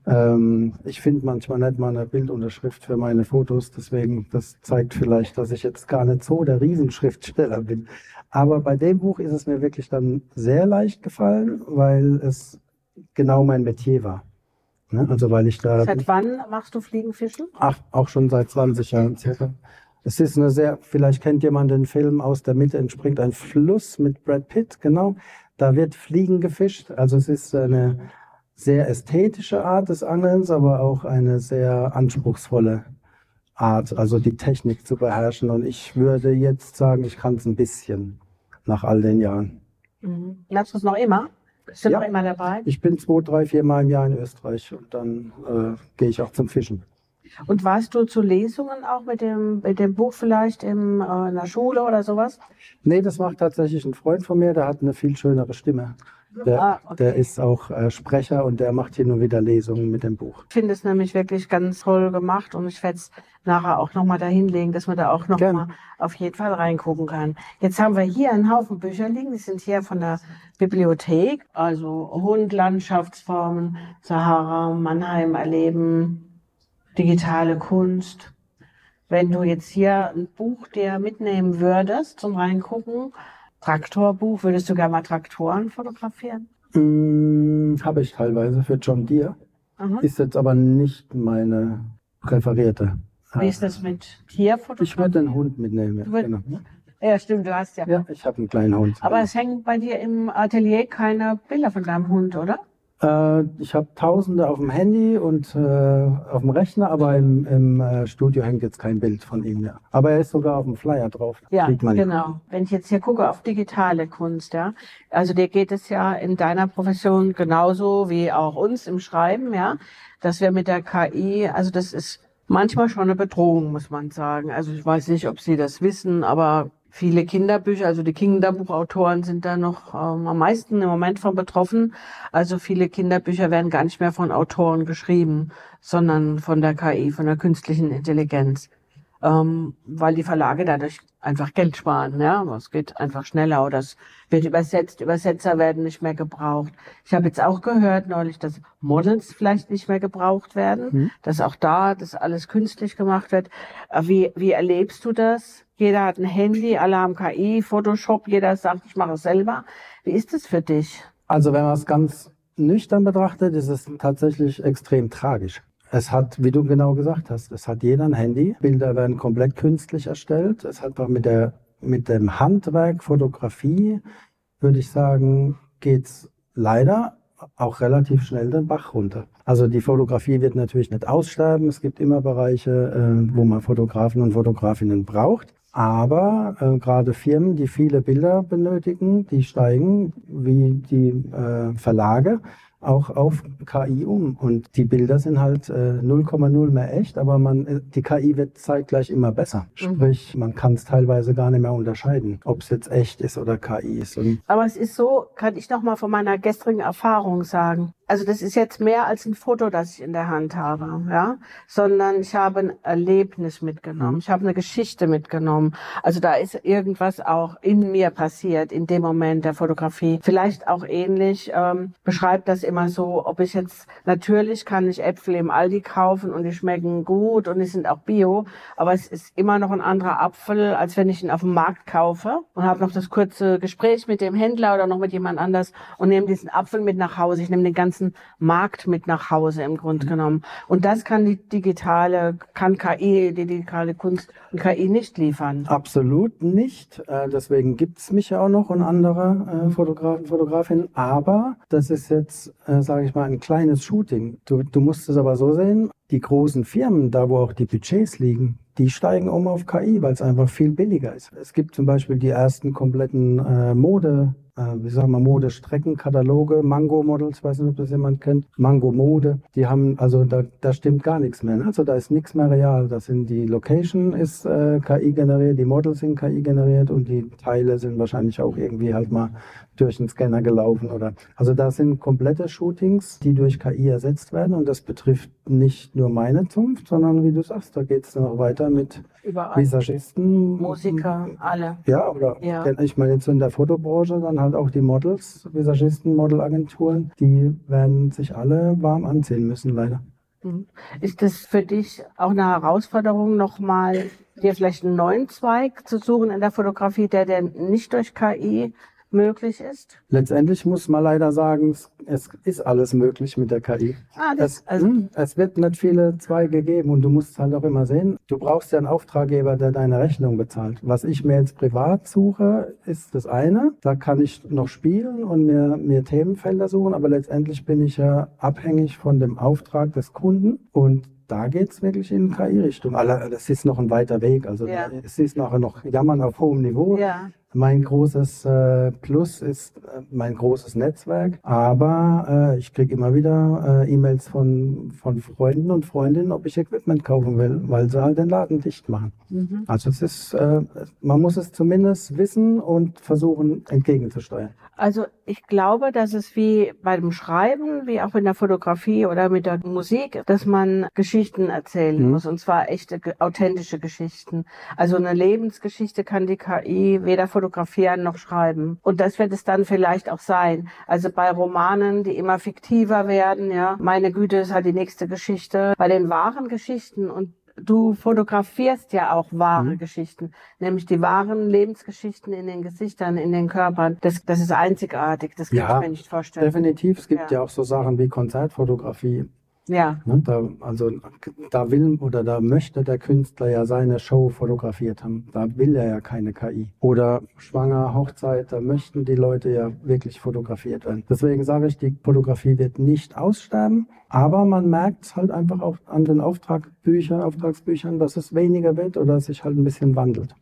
Ähm, ich finde manchmal nicht mal eine Bildunterschrift für meine Fotos, deswegen, das zeigt vielleicht, dass ich jetzt gar nicht so der Riesenschriftsteller bin. Aber bei dem Buch ist es mir wirklich dann sehr leicht gefallen, weil es genau mein Metier war. Ne? Also weil ich da... Seit wann machst du Fliegenfischen? Ach, auch schon seit zwanzig Jahren circa. Es ist eine sehr, vielleicht kennt jemand den Film Aus der Mitte entspringt ein Fluss mit Brad Pitt, genau. Da wird Fliegen gefischt. Also es ist eine sehr ästhetische Art des Angelns, aber auch eine sehr anspruchsvolle Art, also die Technik zu beherrschen. Und ich würde jetzt sagen, ich kann es ein bisschen nach all den Jahren. Mhm. Lernst du es noch immer? Bist du Ja. noch immer dabei? Ich bin zwei, drei, vier Mal im Jahr in Österreich und dann äh, gehe ich auch zum Fischen. Und warst du zu Lesungen auch mit dem, mit dem Buch vielleicht im, äh, in der Schule oder sowas? Nee, das macht tatsächlich ein Freund von mir, der hat eine viel schönere Stimme. Der, Ah, okay. der ist auch äh, Sprecher und der macht hier nur wieder Lesungen mit dem Buch. Ich finde es nämlich wirklich ganz toll gemacht und ich werde es nachher auch nochmal dahin legen, dass man da auch Gerne. nochmal auf jeden Fall reingucken kann. Jetzt haben wir hier einen Haufen Bücher liegen, die sind hier von der Bibliothek, also Hund, Landschaftsformen, Sahara, Mannheim erleben, digitale Kunst. Wenn du jetzt hier ein Buch dir mitnehmen würdest zum Reingucken, Traktorbuch, würdest du gerne mal Traktoren fotografieren? Mm, habe ich teilweise für John Deere. Mhm. Ist jetzt aber nicht meine präferierte. Wie ist das mit Tierfotografie? Ich würde den Hund mitnehmen. Ja, Du würd- genau. Ja, stimmt, du hast ja. Ja, ich habe einen kleinen Hund. Aber es hängen bei dir im Atelier keine Bilder von deinem Hund, oder? Äh, ich habe Tausende auf dem Handy und äh, auf dem Rechner, aber im, im äh, Studio hängt jetzt kein Bild von ihm. Ja. Aber er ist sogar auf dem Flyer drauf. Ja, Sieht man. genau. Wenn ich jetzt hier gucke auf digitale Kunst, ja, also dir geht es ja in deiner Profession genauso wie auch uns im Schreiben, ja, dass wir mit der K I, also das ist manchmal schon eine Bedrohung, muss man sagen. Also ich weiß nicht, ob Sie das wissen, aber viele Kinderbücher, also die Kinderbuchautoren sind da noch ähm, am meisten im Moment von betroffen. Also viele Kinderbücher werden gar nicht mehr von Autoren geschrieben, sondern von der K I, von der künstlichen Intelligenz. Ähm, weil die Verlage dadurch einfach Geld sparen, ja, es geht einfach schneller oder es wird übersetzt, Übersetzer werden nicht mehr gebraucht. Ich habe jetzt auch gehört neulich, dass Models vielleicht nicht mehr gebraucht werden, mhm. dass auch da das alles künstlich gemacht wird. Wie, wie erlebst du das? Jeder hat ein Handy, alle haben K I, Photoshop, jeder sagt, ich mache es selber. Wie ist es für dich? Also wenn man es ganz nüchtern betrachtet, ist es tatsächlich extrem tragisch. Es hat, wie du genau gesagt hast, es hat jeder ein Handy. Bilder werden komplett künstlich erstellt. Es hat auch mit der, mit dem Handwerk, Fotografie, würde ich sagen, geht's leider auch relativ schnell den Bach runter. Also die Fotografie wird natürlich nicht aussterben. Es gibt immer Bereiche, äh, wo man Fotografen und Fotografinnen braucht. Aber äh, gerade Firmen, die viele Bilder benötigen, die steigen wie die äh, Verlage auch auf K I um. Und die Bilder sind halt äh, null Komma null mehr echt, aber man, die K I wird zeitgleich immer besser. Sprich, man kann es teilweise gar nicht mehr unterscheiden, ob es jetzt echt ist oder K I ist. Und aber es ist so, kann ich noch mal von meiner gestrigen Erfahrung sagen. Also das ist jetzt mehr als ein Foto, das ich in der Hand habe, ja, sondern ich habe ein Erlebnis mitgenommen. Ich habe eine Geschichte mitgenommen. Also da ist irgendwas auch in mir passiert in dem Moment der Fotografie. Vielleicht auch ähnlich, ähm, beschreibt das immer so, ob ich jetzt, natürlich kann ich Äpfel im Aldi kaufen und die schmecken gut und die sind auch bio, aber es ist immer noch ein anderer Apfel, als wenn ich ihn auf dem Markt kaufe und habe noch das kurze Gespräch mit dem Händler oder noch mit jemand anders und nehme diesen Apfel mit nach Hause. Ich nehme den ganzen Markt mit nach Hause im Grunde genommen. Und das kann die digitale, kann K I, die digitale Kunst und K I nicht liefern. Absolut nicht. Äh, deswegen gibt's mich ja auch noch und andere äh, Fotografen, Fotografinnen. Aber das ist jetzt, äh, sage ich mal, ein kleines Shooting. Du, du musst es aber so sehen, die großen Firmen, da wo auch die Budgets liegen, die steigen um auf K I, weil es einfach viel billiger ist. Es gibt zum Beispiel die ersten kompletten äh, Mode, äh, wie sagen wir, Modestreckenkataloge, Mango Models, weiß nicht, ob das jemand kennt, Mango Mode, die haben, also da, da stimmt gar nichts mehr. Ne? Also da ist nichts mehr real. Das sind die Location ist äh, K I generiert, die Models sind K I generiert und die Teile sind wahrscheinlich auch irgendwie halt mal durch den Scanner gelaufen oder. Also da sind komplette Shootings, die durch K I ersetzt werden und das betrifft nicht nur meine Zunft, sondern wie du sagst, da geht es dann auch weiter mit überall. Visagisten, Musiker, alle. Ja, oder ja. Ich meine jetzt in der Fotobranche dann halt auch die Models, Visagisten, Modelagenturen, die werden sich alle warm anziehen müssen, leider. Ist das für dich auch eine Herausforderung, nochmal dir vielleicht einen neuen Zweig zu suchen in der Fotografie, der denn nicht durch K I möglich ist? Letztendlich muss man leider sagen, es ist alles möglich mit der K I. Ah, das, es, also es wird nicht viele Zweige geben und du musst halt auch immer sehen, du brauchst ja einen Auftraggeber, der deine Rechnung bezahlt. Was ich mir jetzt privat suche, ist das eine. Da kann ich noch spielen und mir, mir Themenfelder suchen, aber letztendlich bin ich ja abhängig von dem Auftrag des Kunden und da geht's wirklich in K I-Richtung. Das ist noch ein weiter Weg. Also ja. Es ist nachher noch Jammern auf hohem Niveau. Ja. Mein großes äh, Plus ist äh, mein großes Netzwerk, aber äh, ich kriege immer wieder äh, E-Mails von, von Freunden und Freundinnen, ob ich Equipment kaufen will, weil sie halt den Laden dicht machen. Mhm. Also es ist, äh, man muss es zumindest wissen und versuchen entgegenzusteuern. Also ich glaube, dass es wie bei dem Schreiben, wie auch in der Fotografie oder mit der Musik, dass man Geschichten erzählen mhm. muss, und zwar echte, authentische Geschichten. Also eine Lebensgeschichte kann die K I weder fotografieren noch schreiben. Und das wird es dann vielleicht auch sein. Also bei Romanen, die immer fiktiver werden, ja, meine Güte, ist halt die nächste Geschichte. Bei den wahren Geschichten, und du fotografierst ja auch wahre mhm. Geschichten, nämlich die wahren Lebensgeschichten in den Gesichtern, in den Körpern. Das, das ist einzigartig, das kann ja, ich mir nicht vorstellen. Definitiv, es gibt ja. ja auch so Sachen wie Konzertfotografie. Ja. Ne, da, also da will oder da möchte der Künstler ja seine Show fotografiert haben. Da will er ja keine K I. Oder Schwanger, Hochzeit, da möchten die Leute ja wirklich fotografiert werden. Deswegen sage ich, die Fotografie wird nicht aussterben, aber man merkt es halt einfach auch an den Auftragbüchern, Auftragsbüchern, dass es weniger wird oder sich halt ein bisschen wandelt.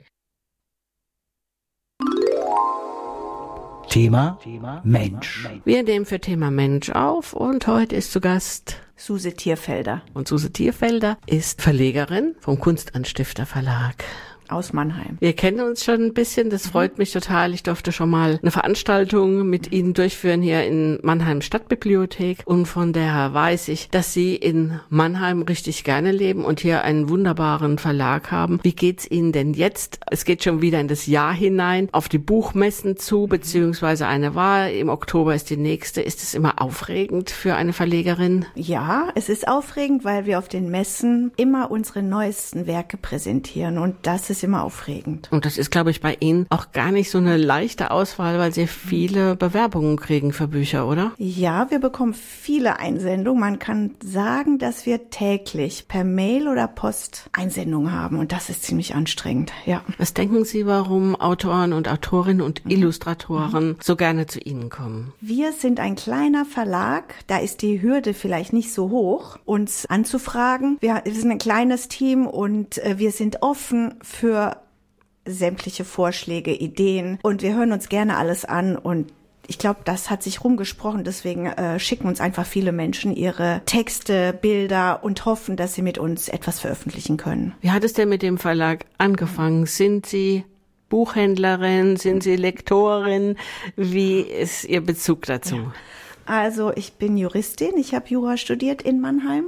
Thema Mensch. Wir nehmen für Thema Mensch auf und heute ist zu Gast Suse Thierfelder. Und Suse Thierfelder ist Verlegerin vom Kunstanstifter Verlag. aus Mannheim. Wir kennen uns schon ein bisschen, das freut mich total. Ich durfte schon mal eine Veranstaltung mit Ihnen durchführen hier in Mannheim Stadtbibliothek und von daher weiß ich, dass Sie in Mannheim richtig gerne leben und hier einen wunderbaren Verlag haben. Wie geht's Ihnen denn jetzt? Es geht schon wieder in das Jahr hinein, auf die Buchmessen zu, beziehungsweise eine Wahl. Im Oktober ist die nächste. Ist es immer aufregend für eine Verlegerin? Ja, es ist aufregend, weil wir auf den Messen immer unsere neuesten Werke präsentieren und das ist immer aufregend. Und das ist, glaube ich, bei Ihnen auch gar nicht so eine leichte Auswahl, weil Sie viele Bewerbungen kriegen für Bücher, oder? Ja, wir bekommen viele Einsendungen. Man kann sagen, dass wir täglich per Mail oder Post Einsendungen haben und das ist ziemlich anstrengend, ja. Was denken Sie, warum Autoren und Autorinnen und Illustratoren mhm. so gerne zu Ihnen kommen? Wir sind ein kleiner Verlag, da ist die Hürde vielleicht nicht so hoch, uns anzufragen. Wir, wir sind ein kleines Team und äh, wir sind offen für sämtliche Vorschläge, Ideen und wir hören uns gerne alles an und ich glaube, das hat sich rumgesprochen, deswegen äh, schicken uns einfach viele Menschen ihre Texte, Bilder und hoffen, dass sie mit uns etwas veröffentlichen können. Wie hat es denn mit dem Verlag angefangen? Sind Sie Buchhändlerin, sind Sie Lektorin? Wie ist Ihr Bezug dazu? Ja. Also ich bin Juristin, ich habe Jura studiert in Mannheim.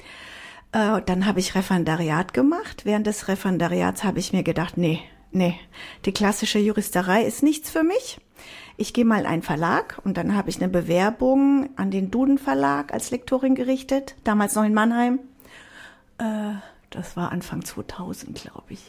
Äh, dann habe ich Referendariat gemacht. Während des Referendariats habe ich mir gedacht, nee, nee, die klassische Juristerei ist nichts für mich. Ich gehe mal in einen Verlag und dann habe ich eine Bewerbung an den Duden Verlag als Lektorin gerichtet, damals noch in Mannheim. Äh, das war Anfang zweitausend, glaube ich.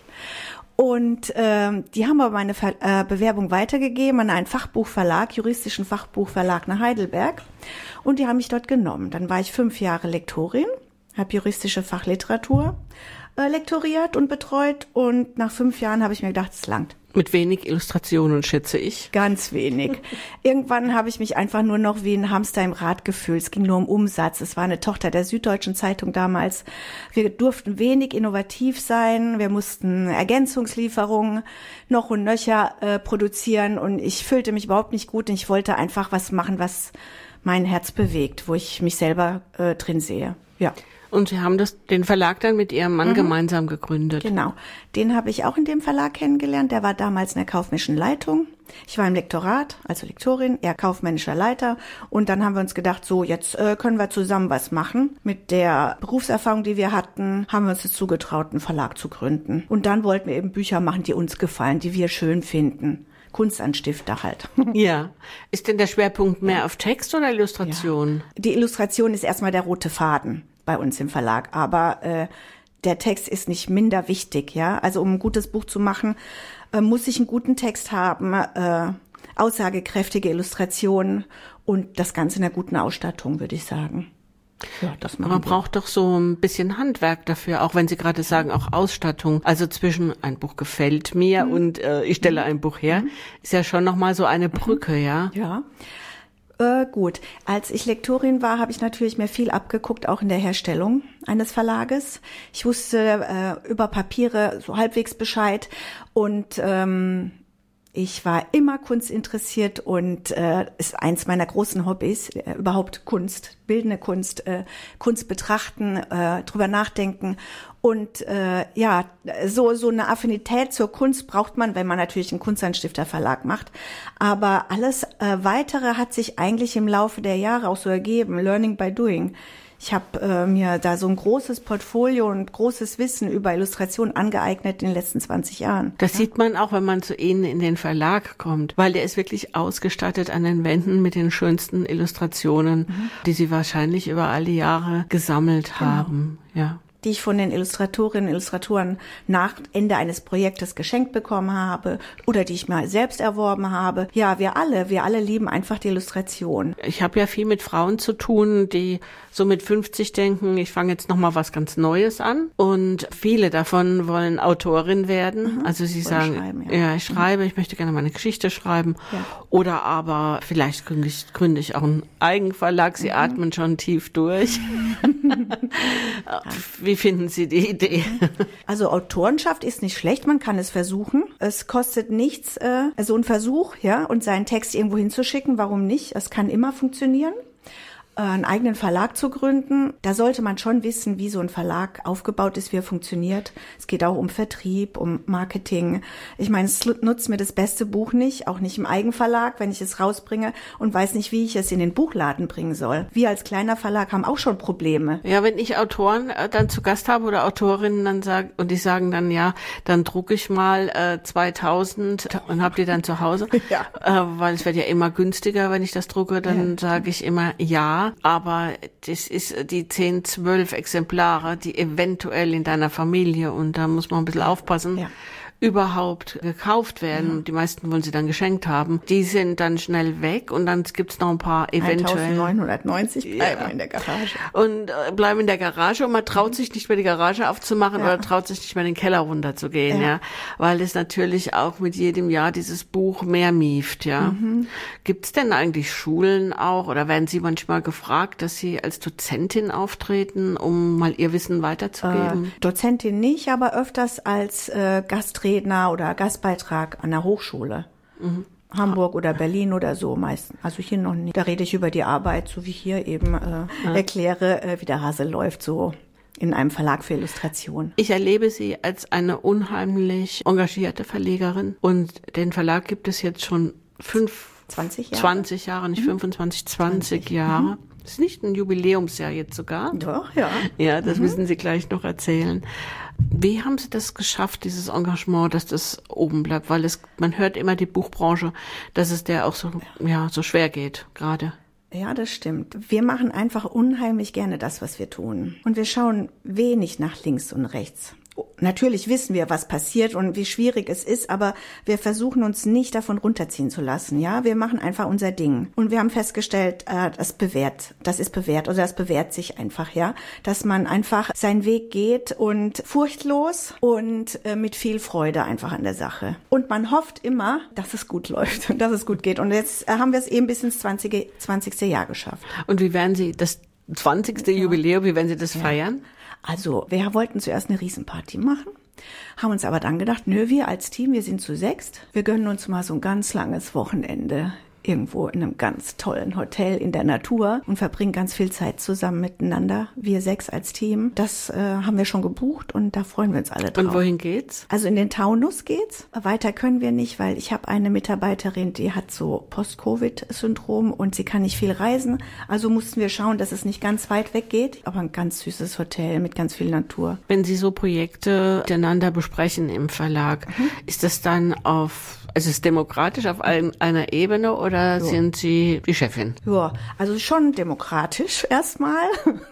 Und äh, die haben aber meine Ver- äh, Bewerbung weitergegeben an einen Fachbuchverlag, juristischen Fachbuchverlag nach Heidelberg. Und die haben mich dort genommen. Dann war ich fünf Jahre Lektorin, habe juristische Fachliteratur äh, lektoriert und betreut. Und nach fünf Jahren habe ich mir gedacht, es langt. Mit wenig Illustrationen, schätze ich. Ganz wenig. Irgendwann habe ich mich einfach nur noch wie ein Hamster im Rad gefühlt. Es ging nur um Umsatz. Es war eine Tochter der Süddeutschen Zeitung damals. Wir durften wenig innovativ sein. Wir mussten Ergänzungslieferungen noch und nöcher äh, produzieren. Und ich fühlte mich überhaupt nicht gut. Und ich wollte einfach was machen, was mein Herz bewegt, wo ich mich selber äh, drin sehe. Ja. Und Sie haben das, den Verlag dann mit Ihrem Mann mhm. gemeinsam gegründet. Genau. Den habe ich auch in dem Verlag kennengelernt. Der war damals in der kaufmännischen Leitung. Ich war im Lektorat, also Lektorin, er kaufmännischer Leiter. Und dann haben wir uns gedacht, so, jetzt äh, können wir zusammen was machen. Mit der Berufserfahrung, die wir hatten, haben wir uns jetzt zugetraut, einen Verlag zu gründen. Und dann wollten wir eben Bücher machen, die uns gefallen, die wir schön finden. Kunstanstifter halt. Ja. Ist denn der Schwerpunkt mehr auf Text oder Illustration? Ja. Die Illustration ist erstmal der rote Faden bei uns im Verlag, aber äh, der Text ist nicht minder wichtig, ja. Also um ein gutes Buch zu machen, äh, muss ich einen guten Text haben, äh, aussagekräftige Illustrationen und das Ganze in einer guten Ausstattung, würde ich sagen. Ja, das machen Man wir. braucht doch so ein bisschen Handwerk dafür, auch wenn Sie gerade sagen, auch Ausstattung. Also zwischen ein Buch gefällt mir mhm. und äh, ich stelle ein Buch her, mhm. ist ja schon nochmal so eine Brücke, mhm. ja. Ja. Äh, gut, als ich Lektorin war, habe ich natürlich mir viel abgeguckt, auch in der Herstellung eines Verlages. Ich wusste äh, über Papiere so halbwegs Bescheid und ähm, ich war immer kunstinteressiert und äh, ist eins meiner großen Hobbys, äh, überhaupt Kunst, bildende Kunst, äh, Kunst betrachten, äh, drüber nachdenken. Und äh, ja, so so eine Affinität zur Kunst braucht man, wenn man natürlich einen Kunstanstifterverlag macht. Aber alles äh, Weitere hat sich eigentlich im Laufe der Jahre auch so ergeben, learning by doing. Ich habe äh, mir da so ein großes Portfolio und großes Wissen über Illustration angeeignet in den letzten zwanzig Jahren. Das ja. sieht man auch, wenn man zu Ihnen in den Verlag kommt, weil der ist wirklich ausgestattet an den Wänden mit den schönsten Illustrationen, mhm. die Sie wahrscheinlich über all die Jahre gesammelt genau. haben. Ja. Die ich von den Illustratorinnen und Illustratoren nach Ende eines Projektes geschenkt bekommen habe oder die ich mir selbst erworben habe. Ja, wir alle, wir alle lieben einfach die Illustration. Ich habe ja viel mit Frauen zu tun, die so mit fünfzig denken, ich fange jetzt nochmal was ganz Neues an. Und viele davon wollen Autorin werden. Mhm. Also sie sagen, schreiben, ja. ja, ich schreibe, mhm. ich möchte gerne meine Geschichte schreiben. Ja. Oder aber vielleicht gründe ich, gründe ich auch einen Eigenverlag. Sie mhm. atmen schon tief durch. Wie finden Sie die Idee? Also Autorenschaft ist nicht schlecht, man kann es versuchen. Es kostet nichts, äh, so ein Versuch, ja, und seinen Text irgendwo hinzuschicken, warum nicht? Es kann immer funktionieren. einen eigenen Verlag zu gründen. Da sollte man schon wissen, wie so ein Verlag aufgebaut ist, wie er funktioniert. Es geht auch um Vertrieb, um Marketing. Ich meine, es nutzt mir das beste Buch nicht, auch nicht im Eigenverlag, wenn ich es rausbringe und weiß nicht, wie ich es in den Buchladen bringen soll. Wir als kleiner Verlag haben auch schon Probleme. Ja, wenn ich Autoren äh, dann zu Gast habe oder Autorinnen dann sagen, und die sagen dann, ja, dann drucke ich mal äh, zweitausend und hab die dann zu Hause, ja. äh, weil es wird ja immer günstiger, wenn ich das drucke, dann ja. sage ich immer ja, aber das ist die zehn, zwölf Exemplare, die eventuell in deiner Familie, und da muss man ein bisschen aufpassen, ja. überhaupt gekauft werden. Ja. Die meisten wollen sie dann geschenkt haben. Die sind dann schnell weg und dann gibt's noch ein paar eventuell. neunzehnhundertneunzig bleiben ja. in der Garage. Und äh, bleiben in der Garage und man traut sich nicht mehr die Garage aufzumachen ja. oder traut sich nicht mehr in den Keller runterzugehen, ja. ja. Weil es natürlich auch mit jedem Jahr dieses Buch mehr mieft, ja. Mhm. Gibt's denn eigentlich Schulen auch oder werden Sie manchmal gefragt, dass Sie als Dozentin auftreten, um mal Ihr Wissen weiterzugeben? Äh, Dozentin nicht, aber öfters als äh, Gastredner Redner oder Gastbeitrag an der Hochschule. Mhm. Hamburg oder Berlin oder so meistens. Also hier noch nicht. Da rede ich über die Arbeit, so wie hier eben äh, ja. erkläre, äh, wie der Hase läuft, so in einem Verlag für Illustration. Ich erlebe Sie als eine unheimlich engagierte Verlegerin und den Verlag gibt es jetzt schon fünf, zwanzig Jahre, zwanzig Jahre nicht mhm. fünfundzwanzig, zwanzig, zwanzig Jahre. Mhm. Das ist nicht ein Jubiläumsjahr jetzt sogar. Doch, ja. Ja, das mhm. müssen Sie gleich noch erzählen. Wie haben Sie das geschafft, dieses Engagement, dass das oben bleibt? Weil es, man hört immer die Buchbranche, dass es der auch so, ja, so schwer geht, gerade. Ja, das stimmt. Wir machen einfach unheimlich gerne das, was wir tun. Und wir schauen wenig nach links und rechts. Natürlich wissen wir, was passiert und wie schwierig es ist, aber wir versuchen uns nicht davon runterziehen zu lassen. Ja, wir machen einfach unser Ding. Und wir haben festgestellt, äh, das bewährt, das ist bewährt oder das bewährt sich einfach, ja, dass man einfach seinen Weg geht und furchtlos und äh, mit viel Freude einfach an der Sache. Und man hofft immer, dass es gut läuft und dass es gut geht. Und jetzt äh, haben wir es eben bis ins zwanzigste Jahr geschafft. Und wie werden Sie das zwanzigste Ja. Jubiläum, wie werden Sie das ja. feiern? Also, wir wollten zuerst eine Riesenparty machen, haben uns aber dann gedacht, nö, wir als Team, wir sind zu sechst, wir gönnen uns mal so ein ganz langes Wochenende irgendwo in einem ganz tollen Hotel in der Natur und verbringen ganz viel Zeit zusammen miteinander, wir sechs als Team. Das äh, haben wir schon gebucht und da freuen wir uns alle drauf. Und wohin geht's? Also in den Taunus geht's. Weiter können wir nicht, weil ich habe eine Mitarbeiterin, die hat so Post-Covid-Syndrom und sie kann nicht viel reisen. Also mussten wir schauen, dass es nicht ganz weit weg geht, aber ein ganz süßes Hotel mit ganz viel Natur. Wenn Sie so Projekte miteinander besprechen im Verlag, mhm. ist das dann auf, also ist es demokratisch auf ein, einer Ebene oder Oder so. Sind Sie die Chefin? Ja, also schon demokratisch erstmal.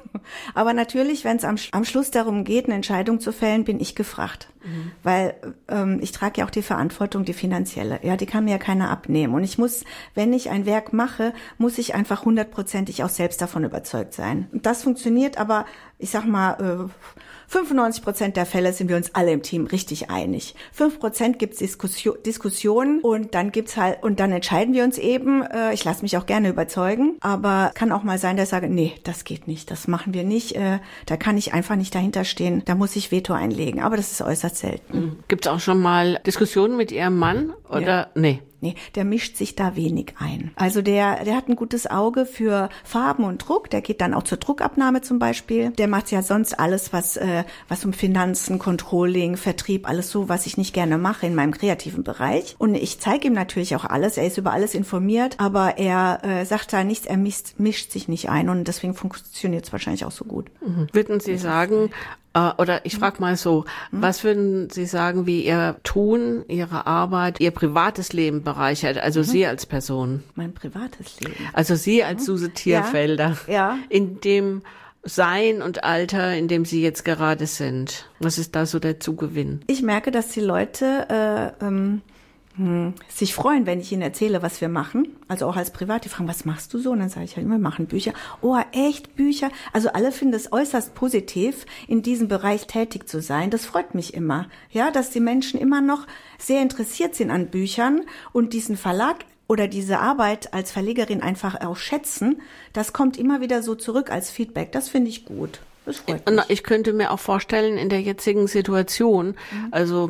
Aber natürlich, wenn es am, am Schluss darum geht, eine Entscheidung zu fällen, bin ich gefragt. Mhm. Weil ähm, ich trage ja auch die Verantwortung, die finanzielle. Ja, die kann mir ja keiner abnehmen. Und ich muss, wenn ich ein Werk mache, muss ich einfach hundertprozentig auch selbst davon überzeugt sein. Und das funktioniert aber, ich sag mal, äh, fünfundneunzig Prozent der Fälle sind wir uns alle im Team richtig einig. fünf Prozent gibt's Diskussion, Diskussionen und dann gibt's halt, und dann entscheiden wir uns eben, äh, ich lasse mich auch gerne überzeugen, aber kann auch mal sein, dass ich sage, nee, das geht nicht, das machen wir nicht, äh, da kann ich einfach nicht dahinter stehen, da muss ich Veto einlegen, aber das ist äußerst selten. Gibt's auch schon mal Diskussionen mit Ihrem Mann oder, ja. nee? Nee, der mischt sich da wenig ein. Also der, der hat ein gutes Auge für Farben und Druck. Der geht dann auch zur Druckabnahme zum Beispiel. Der macht ja sonst alles, was, äh, was um Finanzen, Controlling, Vertrieb, alles so, was ich nicht gerne mache in meinem kreativen Bereich. Und ich zeige ihm natürlich auch alles. Er ist über alles informiert, aber er äh, sagt da nichts, er mischt, mischt sich nicht ein und deswegen funktioniert es wahrscheinlich auch so gut. Mhm. Würden Sie sagen, oder ich frage mal so, mhm. was würden Sie sagen, wie Ihr Tun, Ihre Arbeit, Ihr privates Leben bereichert, also mhm. Sie als Person? Mein privates Leben? Also Sie als mhm. Suse Thierfelder, ja. ja. in dem Sein und Alter, in dem Sie jetzt gerade sind. Was ist da so der Zugewinn? Ich merke, dass die Leute äh, ähm, Hm, sich freuen, wenn ich ihnen erzähle, was wir machen. Also auch als Privat, die fragen, was machst du so? Und dann sage ich halt, wir machen Bücher. Oh, echt Bücher? Also alle finden es äußerst positiv, in diesem Bereich tätig zu sein. Das freut mich immer. Ja, dass die Menschen immer noch sehr interessiert sind an Büchern und diesen Verlag oder diese Arbeit als Verlegerin einfach auch schätzen. Das kommt immer wieder so zurück als Feedback. Das finde ich gut. Das freut mich. Ich könnte mir auch vorstellen, in der jetzigen Situation, mhm. also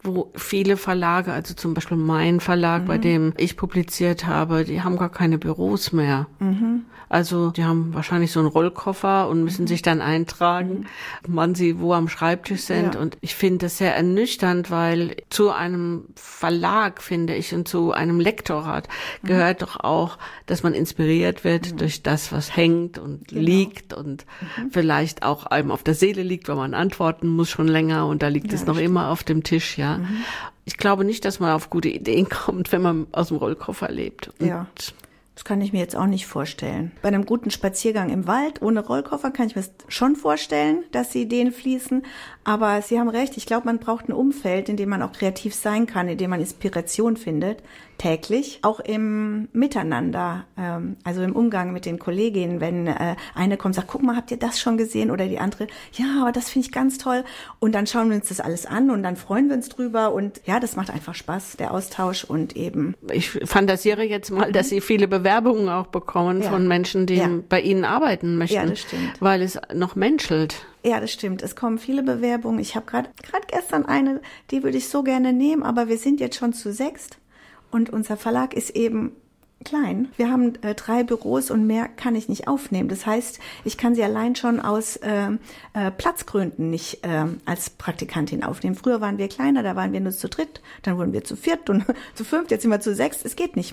wo viele Verlage, also zum Beispiel mein Verlag, mhm. bei dem ich publiziert habe, die haben gar keine Büros mehr. Mhm. Also die haben wahrscheinlich so einen Rollkoffer und müssen mhm. sich dann eintragen, mhm. wann sie wo am Schreibtisch sind. Ja. Und ich finde das sehr ernüchternd, weil zu einem Verlag, finde ich, und zu einem Lektorat mhm. gehört doch auch, dass man inspiriert wird mhm. durch das, was hängt und genau. liegt und mhm. vielleicht auch einem auf der Seele liegt, weil man antworten muss schon länger und da liegt ja, es noch stimmt. immer auf dem Tisch, ja. Mhm. Ich glaube nicht, dass man auf gute Ideen kommt, wenn man aus dem Rollkoffer lebt. Und ja. Das kann ich mir jetzt auch nicht vorstellen. Bei einem guten Spaziergang im Wald ohne Rollkoffer kann ich mir schon vorstellen, dass die Ideen fließen. Aber Sie haben recht, ich glaube, man braucht ein Umfeld, in dem man auch kreativ sein kann, in dem man Inspiration findet, täglich. Auch im Miteinander, ähm, also im Umgang mit den Kolleginnen, wenn äh, eine kommt und sagt, guck mal, habt ihr das schon gesehen? Oder die andere, ja, aber das finde ich ganz toll. Und dann schauen wir uns das alles an und dann freuen wir uns drüber. Und ja, das macht einfach Spaß, der Austausch und eben. Ich fantasiere jetzt mal, dass Sie viele Bewerbungen auch bekommen ja. von Menschen, die ja. bei Ihnen arbeiten möchten. Ja, das stimmt. Weil es noch menschelt. Ja, das stimmt. Es kommen viele Bewerbungen. Ich habe gerade gerade gestern eine, die würde ich so gerne nehmen, aber wir sind jetzt schon zu sechst und unser Verlag ist eben klein. Wir haben äh, drei Büros und mehr kann ich nicht aufnehmen. Das heißt, ich kann sie allein schon aus äh, äh, Platzgründen nicht äh, als Praktikantin aufnehmen. Früher waren wir kleiner, da waren wir nur zu dritt, dann wurden wir zu viert und zu fünft, jetzt sind wir zu sechs. Es geht nicht